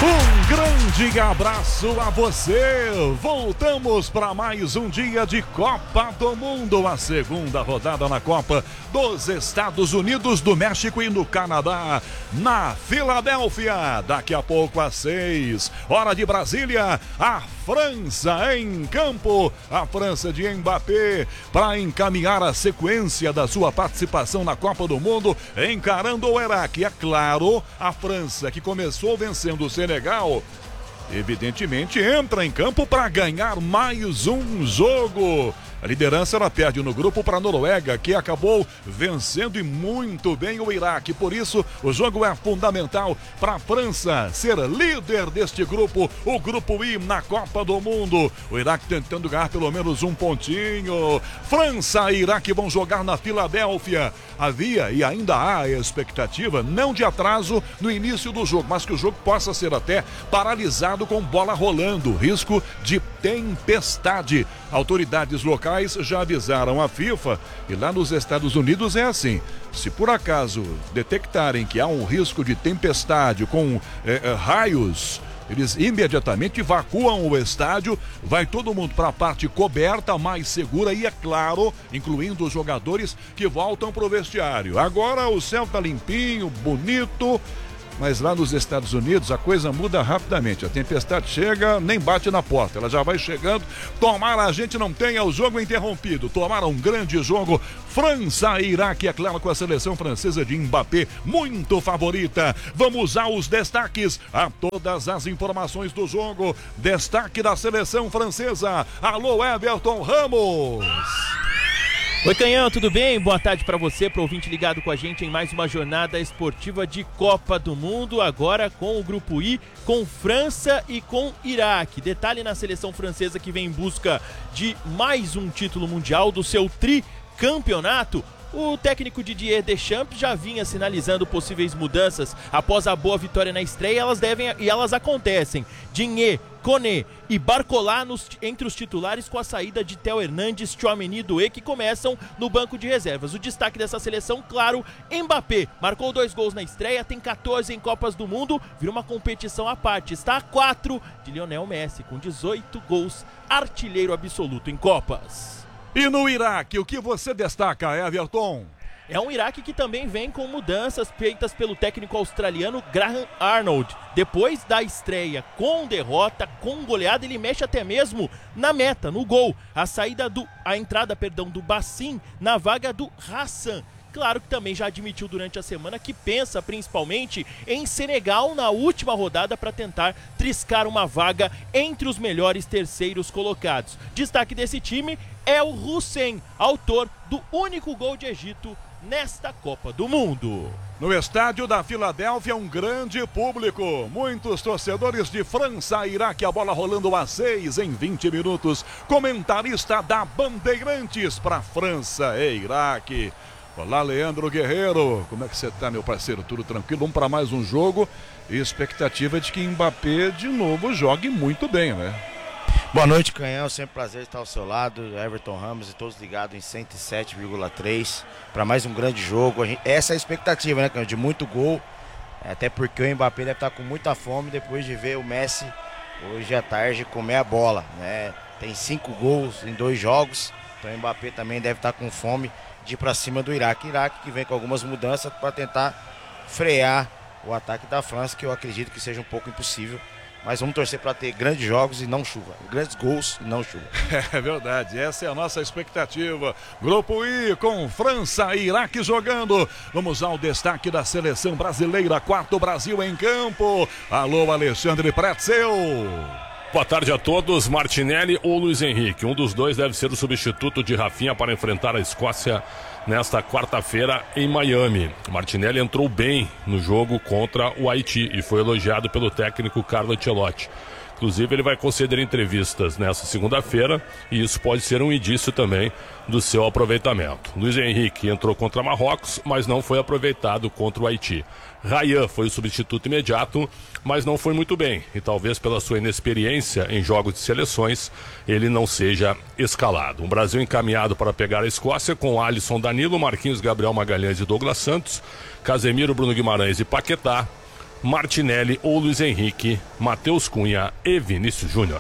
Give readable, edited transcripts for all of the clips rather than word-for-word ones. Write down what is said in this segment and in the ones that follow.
Um grande abraço a você. Voltamos para mais um dia de Copa do Mundo, a segunda rodada na Copa dos Estados Unidos, do México e no Canadá, na Filadélfia. Daqui a pouco às 6 horas de Brasília, a França em campo, a França de Mbappé, para encaminhar a sequência da sua participação na Copa do Mundo, encarando o Iraque. É claro, a França, que começou vencendo o Senegal, evidentemente entra em campo para ganhar mais um jogo. A liderança ela perde no grupo para a Noruega, que acabou vencendo e muito bem o Iraque. Por isso, o jogo é fundamental para a França ser líder deste grupo, o grupo I na Copa do Mundo. O Iraque tentando ganhar pelo menos um pontinho. França e Iraque vão jogar na Filadélfia. Havia e ainda há a expectativa, não de atraso no início do jogo, mas que o jogo possa ser até paralisado com bola rolando, risco de tempestade. Autoridades locais já avisaram a FIFA, e lá nos Estados Unidos é assim: se por acaso detectarem que há um risco de tempestade com raios, eles imediatamente evacuam o estádio, vai todo mundo para a parte coberta, mais segura, e é claro, incluindo os jogadores que voltam para o vestiário. Agora o céu tá limpinho, bonito, mas lá nos Estados Unidos a coisa muda rapidamente. A tempestade chega, nem bate na porta, ela já vai chegando. Tomara a gente não tenha o jogo interrompido. Tomara um grande jogo. França e Iraque, é claro, com a seleção francesa de Mbappé muito favorita. Vamos aos destaques, a todas as informações do jogo. Destaque da seleção francesa. Alô, Everton Ramos. Oi, Canhão, tudo bem? Boa tarde para você, para o ouvinte ligado com a gente em mais uma jornada esportiva de Copa do Mundo, agora com o Grupo I, com França e com Iraque. Detalhe na seleção francesa, que vem em busca de mais um título mundial, do seu tricampeonato. O técnico Didier Deschamps já vinha sinalizando possíveis mudanças após a boa vitória na estreia, elas acontecem. Digne, Koné e Barcola entre os titulares, com a saída de Theo Hernandes, Tchouaméni e Doué, que começam no banco de reservas. O destaque dessa seleção, claro, Mbappé. Marcou 2 gols na estreia, tem 14 em Copas do Mundo, vira uma competição à parte. Está a 4 de Lionel Messi, com 18 gols, artilheiro absoluto em Copas. E no Iraque, o que você destaca, Everton? É um Iraque que também vem com mudanças feitas pelo técnico australiano Graham Arnold. Depois da estreia com derrota, com goleada, ele mexe até mesmo na meta, no gol. A entrada do Bassim na vaga do Hassan. Claro que também já admitiu durante a semana que pensa principalmente em Senegal na última rodada para tentar triscar uma vaga entre os melhores terceiros colocados. Destaque desse time é o Hussein, autor do único gol de Egito nesta Copa do Mundo. No estádio da Filadélfia, um grande público. Muitos torcedores de França e Iraque. A bola rolando a 6 em 20 minutos. Comentarista da Bandeirantes para França e Iraque. Olá, Leandro Guerreiro. Como é que você tá, meu parceiro? Tudo tranquilo? Vamos para mais um jogo. E expectativa de que Mbappé de novo jogue muito bem, né? Boa noite, Canhão. Sempre um prazer estar ao seu lado. Everton Ramos e todos ligados em 107,3 para mais um grande jogo. Essa é a expectativa, né, Canhão? De muito gol. Até porque o Mbappé deve estar com muita fome depois de ver o Messi hoje à tarde comer a bola, né? Tem 5 gols em 2 jogos. Então o Mbappé também deve estar com fome de ir para cima do Iraque. Iraque que vem com algumas mudanças para tentar frear o ataque da França, que eu acredito que seja um pouco impossível. Mas vamos torcer para ter grandes jogos e não chuva. Grandes gols e não chuva. É verdade, essa é a nossa expectativa. Grupo I com França e Iraque jogando. Vamos ao destaque da seleção brasileira. Quarto Brasil em campo. Alô, Alexandre Pretzel. Boa tarde a todos. Martinelli ou Luiz Henrique? Um dos dois deve ser o substituto de Rafinha para enfrentar a Escócia nesta quarta-feira em Miami. Martinelli entrou bem no jogo contra o Haiti e foi elogiado pelo técnico Carlo Ancelotti. Inclusive, ele vai conceder entrevistas nesta segunda-feira e isso pode ser um indício também do seu aproveitamento. Luiz Henrique entrou contra Marrocos, mas não foi aproveitado contra o Haiti. Ryan foi o substituto imediato, mas não foi muito bem. E talvez pela sua inexperiência em jogos de seleções, ele não seja escalado. Um Brasil encaminhado para pegar a Escócia com Alisson, Danilo, Marquinhos, Gabriel Magalhães e Douglas Santos, Casemiro, Bruno Guimarães e Paquetá, Martinelli ou Luiz Henrique, Matheus Cunha e Vinícius Júnior.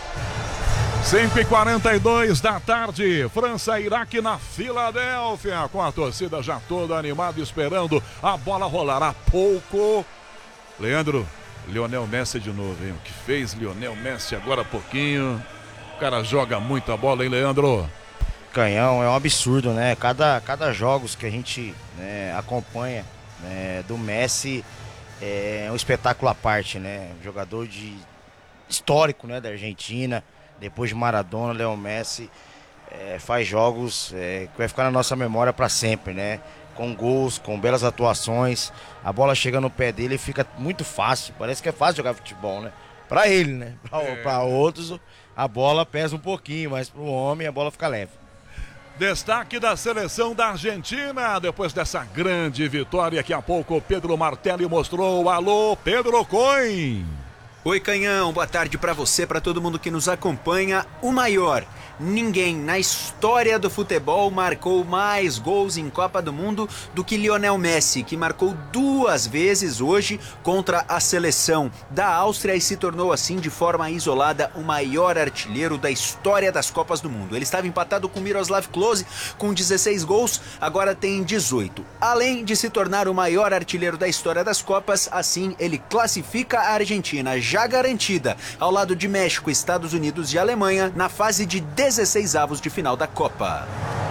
5h42 da tarde, França e Iraque na Filadélfia, com a torcida já toda animada esperando a bola rolar. Há pouco, Leandro, Lionel Messi de novo, hein? O que fez Lionel Messi agora há pouquinho? O cara joga muito a bola, hein, Leandro? Canhão, é um absurdo, né? Cada jogos que a gente acompanha do Messi é um espetáculo à parte, né? Um jogador histórico, né, da Argentina. Depois de Maradona, Lionel Messi faz jogos que vai ficar na nossa memória para sempre, né? Com gols, com belas atuações. A bola chega no pé dele e fica muito fácil. Parece que é fácil jogar futebol, né? Para ele, né? Para outros, a bola pesa um pouquinho, mas para o homem a bola fica leve. Destaque da seleção da Argentina, depois dessa grande vitória que há pouco o Pedro Martelli mostrou. Alô, Pedro Coin! Oi, Canhão, boa tarde pra você, pra todo mundo que nos acompanha. O maior, ninguém na história do futebol marcou mais gols em Copa do Mundo do que Lionel Messi, que marcou 2 vezes hoje contra a seleção da Áustria e se tornou assim de forma isolada o maior artilheiro da história das Copas do Mundo. Ele estava empatado com Miroslav Klose com 16 gols, agora tem 18. Além de se tornar o maior artilheiro da história das Copas, assim ele classifica a Argentina já garantida, ao lado de México, Estados Unidos e Alemanha, na fase de 16avos de final da Copa.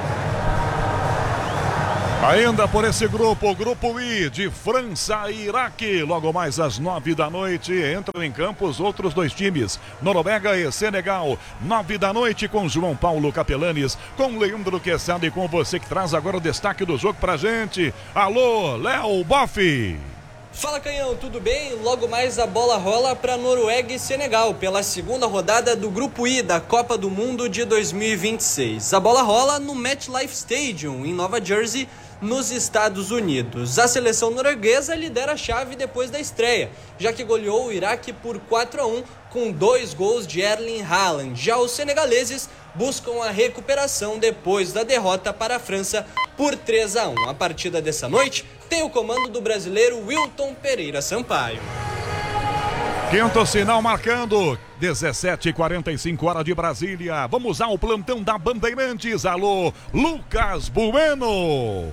Ainda por esse grupo, o grupo I de França e Iraque. Logo mais às 9 da noite entram em campo os outros 2 times, Noruega e Senegal. 9 da noite com João Paulo Capelanes, com Leandro Quesada e com você que traz agora o destaque do jogo pra gente. Alô, Léo Boff! Fala, Canhão, tudo bem? Logo mais a bola rola para Noruega e Senegal pela segunda rodada do Grupo I da Copa do Mundo de 2026. A bola rola no MetLife Stadium, em Nova Jersey, nos Estados Unidos. A seleção norueguesa lidera a chave depois da estreia, já que goleou o Iraque por 4-1 com 2 gols de Erling Haaland. Já os senegaleses buscam a recuperação depois da derrota para a França por 3-1. A partida dessa noite tem o comando do brasileiro Wilton Pereira Sampaio. Quinto sinal marcando, 17h45 hora de Brasília. Vamos ao plantão da Bandeirantes. Alô, Lucas Bueno.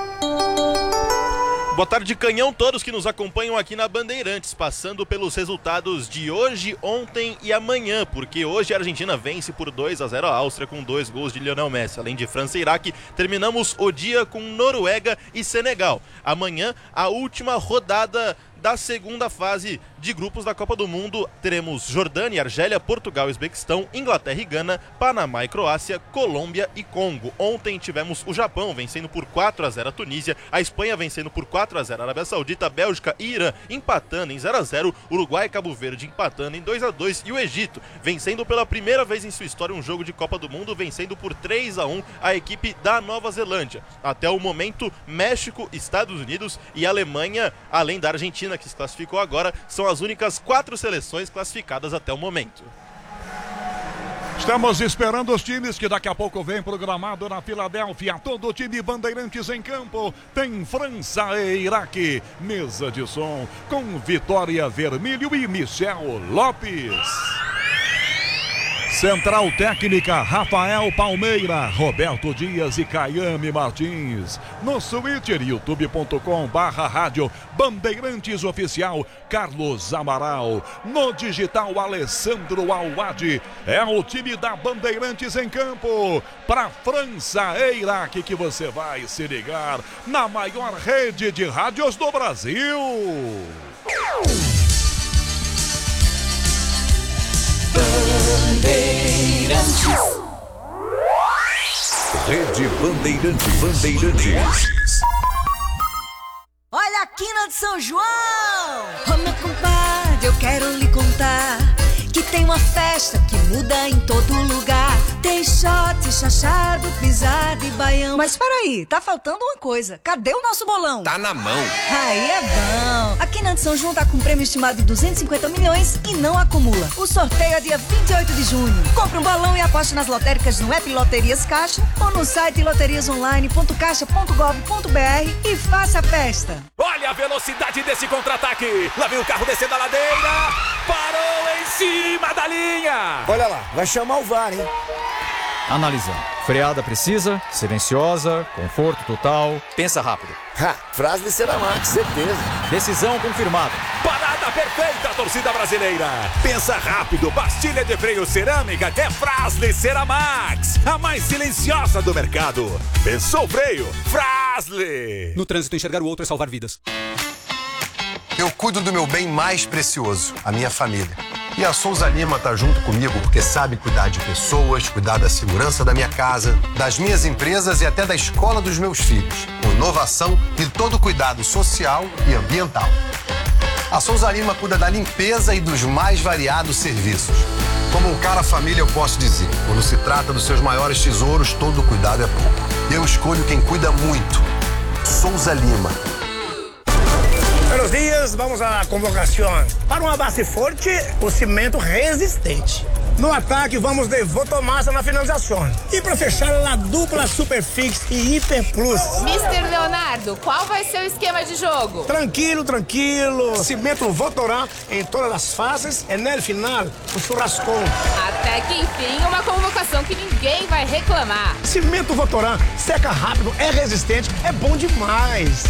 Boa tarde, Canhão, todos que nos acompanham aqui na Bandeirantes, passando pelos resultados de hoje, ontem e amanhã, porque hoje a Argentina vence por 2-0 a Áustria com 2 gols de Lionel Messi. Além de França e Iraque, terminamos o dia com Noruega e Senegal. Amanhã, a última rodada da segunda fase de grupos da Copa do Mundo. Teremos Jordânia, Argélia, Portugal, Uzbequistão, Inglaterra e Gana, Panamá e Croácia, Colômbia e Congo. Ontem tivemos o Japão vencendo por 4-0 a Tunísia, a Espanha vencendo por 4-0 a Arábia Saudita, Bélgica e Irã empatando em 0-0, Uruguai e Cabo Verde empatando em 2-2 e o Egito vencendo pela primeira vez em sua história um jogo de Copa do Mundo, vencendo por 3-1 a equipe da Nova Zelândia. Até o momento, México, Estados Unidos e Alemanha, além da Argentina, que se classificou agora, são as únicas 4 seleções classificadas até o momento. Estamos esperando os times que daqui a pouco vem programado na Filadélfia. Todo o time Bandeirantes em campo. Tem França e Iraque. Mesa de som com Vitória Vermelho e Michel Lopes. Central técnica Rafael Palmeira, Roberto Dias e Caiame Martins. No Twitter, youtube.com/rádio Bandeirantes Oficial, Carlos Amaral. No digital, Alessandro Alwadi. É o time da Bandeirantes em campo. Para França e Iraque que você vai se ligar na maior rede de rádios do Brasil. Bandeirantes. Rede Bandeirantes. Olha a quina de São João! Ô meu compadre, eu quero lhe contar que tem uma festa que muda em todo lugar. Tem shot, chachado, pisado e baião. Mas peraí, tá faltando uma coisa. Cadê o nosso bolão? Tá na mão. Aí é bom. Aqui na São João tá com um prêmio estimado de 250 milhões e não acumula. O sorteio é dia 28 de junho. Compre um bolão e aposte nas lotéricas no app Loterias Caixa ou no site loteriasonline.caixa.gov.br e faça a festa. Olha a velocidade desse contra-ataque. Lá vem o carro descendo a ladeira. Parou em cima da linha. Olha lá, vai chamar o VAR, hein? Analisando. Freada precisa, silenciosa, conforto total. Pensa rápido. Frase de Ceramax, certeza. Decisão confirmada. Parada perfeita, torcida brasileira. Pensa rápido, pastilha de freio cerâmica é Fras-le Ceramax, a mais silenciosa do mercado. Pensou freio? Fras-le. No trânsito, enxergar o outro é salvar vidas. Eu cuido do meu bem mais precioso, a minha família. E a Souza Lima tá junto comigo porque sabe cuidar de pessoas, cuidar da segurança da minha casa, das minhas empresas e até da escola dos meus filhos, com inovação e todo cuidado social e ambiental. A Souza Lima cuida da limpeza e dos mais variados serviços. Como um cara família, eu posso dizer, quando se trata dos seus maiores tesouros, todo cuidado é pouco. Eu escolho quem cuida muito. Souza Lima. Buenos dias, vamos à convocação. Para uma base forte, o cimento resistente. No ataque, vamos de Votomassa na finalização. E para fechar, a dupla Superfix e Hiper Plus. Mr. Leonardo, qual vai ser o esquema de jogo? Tranquilo, tranquilo. Cimento Votorá em todas as fases e no final, o churrascão. Até que enfim, uma convocação que ninguém vai reclamar. Cimento Votorá seca rápido, é resistente, é bom demais.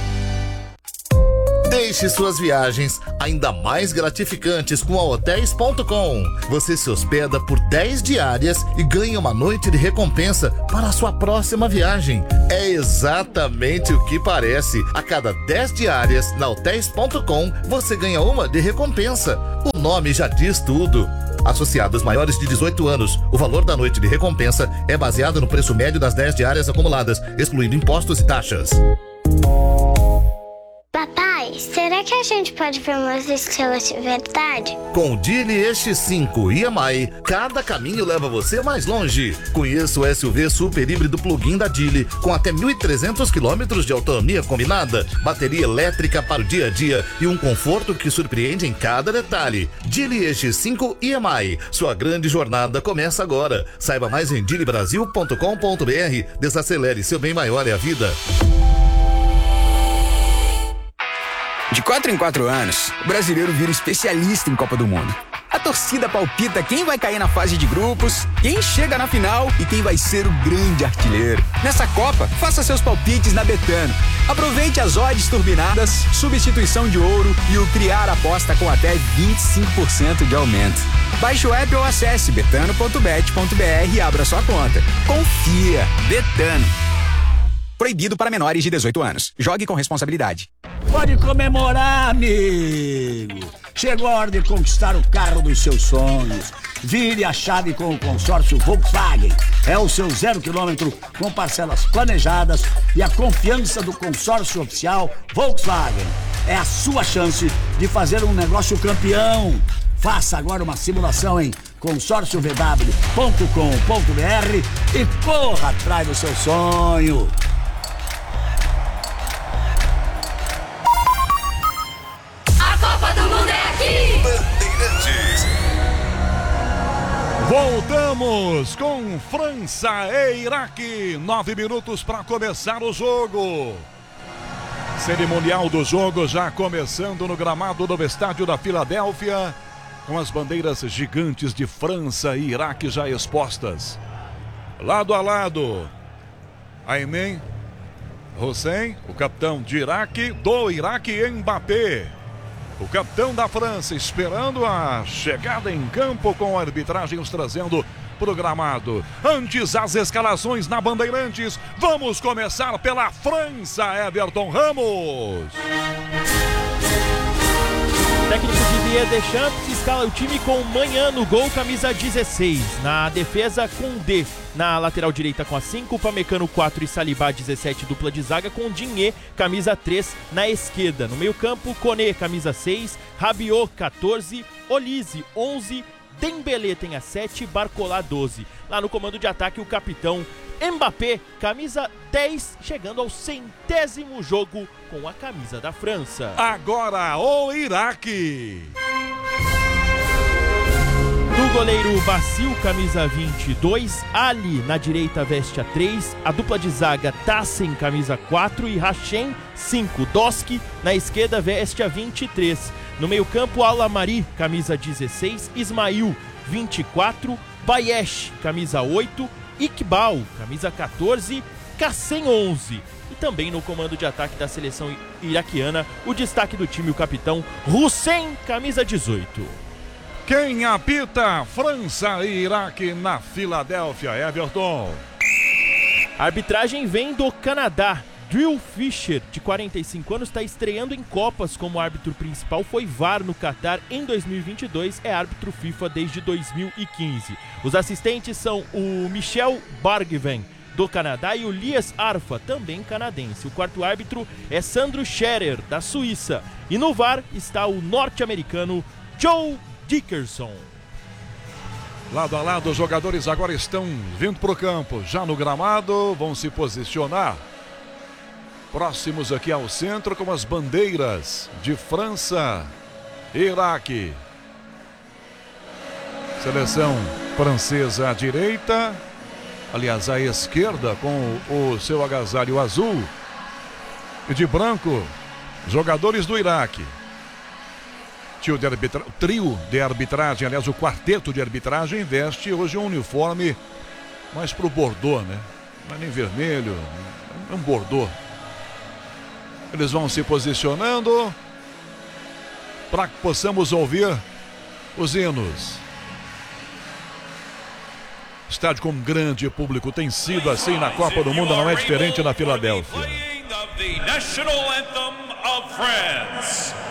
Deixe suas viagens ainda mais gratificantes com a Hotels.com. Você se hospeda por 10 diárias e ganha uma noite de recompensa para a sua próxima viagem. É exatamente o que parece. A cada 10 diárias na Hotels.com, você ganha uma de recompensa. O nome já diz tudo. Associados maiores de 18 anos, o valor da noite de recompensa é baseado no preço médio das 10 diárias acumuladas, excluindo impostos e taxas. Papai, será que a gente pode ver umas estrelas de verdade? Com o Geely X5 EMI, cada caminho leva você mais longe. Conheça o SUV super híbrido plug-in da Geely, com até 1.300 km de autonomia combinada, bateria elétrica para o dia a dia e um conforto que surpreende em cada detalhe. Geely X5 EMI, sua grande jornada começa agora. Saiba mais em geelybrasil.com.br. Desacelere, seu bem maior é a vida. De 4 em 4 anos, o brasileiro vira especialista em Copa do Mundo. A torcida palpita quem vai cair na fase de grupos, quem chega na final e quem vai ser o grande artilheiro. Nessa Copa, faça seus palpites na Betano. Aproveite as odds turbinadas, substituição de ouro e o criar aposta com até 25% de aumento. Baixe o app ou acesse betano.bet.br e abra sua conta. Confia. Betano. Proibido para menores de 18 anos. Jogue com responsabilidade. Pode comemorar, amigo. Chegou a hora de conquistar o carro dos seus sonhos. Vire a chave com o consórcio Volkswagen. É o seu 0 km com parcelas planejadas e a confiança do consórcio oficial Volkswagen. É a sua chance de fazer um negócio campeão. Faça agora uma simulação em consórciovw.com.br e corra atrás do seu sonho. Voltamos com França e Iraque. 9 minutos para começar o jogo. Cerimonial do jogo já começando no gramado do estádio da Filadélfia, com as bandeiras gigantes de França e Iraque já expostas. Lado a lado, Ayman Hussein, o capitão de Iraque, do Iraque, Mbappé. O capitão da França esperando a chegada em campo com arbitragens trazendo pro gramado. Antes as escalações na Bandeirantes. Vamos começar pela França, Everton Ramos. Técnico Didier Deschamps escala o time com Manhã no gol, camisa 16. Na defesa, com D. Na lateral direita com a 5, Pamecano 4 e Saliba 17, dupla de zaga com Digne, camisa 3 na esquerda. No meio campo, Koné, camisa 6, Rabiot 14, Olise 11, Dembélé tem a 7 e Barcola 12. Lá no comando de ataque, o capitão Mbappé, camisa 10, chegando ao 100º jogo com a camisa da França. Agora o Iraque. Do goleiro Vassil, camisa 22, Ali na direita veste a 3, a dupla de zaga Tassen, camisa 4 e Hachem, 5, Doski na esquerda veste a 23. No meio campo, Al-Amari, camisa 16, Ismail, 24, Bayesh, camisa 8, Iqbal, camisa 14, Kassem, 11. E também no comando de ataque da seleção iraquiana, o destaque do time, o capitão Hussein, camisa 18. Quem apita? França e Iraque na Filadélfia. Everton. A arbitragem vem do Canadá. Drew Fisher, de 45 anos, está estreando em Copas como árbitro principal. Foi VAR no Catar em 2022, é árbitro FIFA desde 2015. Os assistentes são o Michel Bargven, do Canadá, e o Lias Arfa, também canadense. O quarto árbitro é Sandro Scherer, da Suíça. E no VAR está o norte-americano Joe Dickerson. Lado a lado, os jogadores agora estão vindo para o campo, já no gramado, vão se posicionar próximos aqui ao centro com as bandeiras de França e Iraque. Seleção francesa à direita, aliás à esquerda, com o seu agasalho azul e de branco, jogadores do Iraque. O trio de arbitragem, aliás, o quarteto de arbitragem veste hoje um uniforme mais pro bordô, né? Não é nem vermelho, é um bordô. Eles vão se posicionando para que possamos ouvir os hinos. Estádio com grande público, tem sido assim na Copa do Mundo, não é diferente na Filadélfia.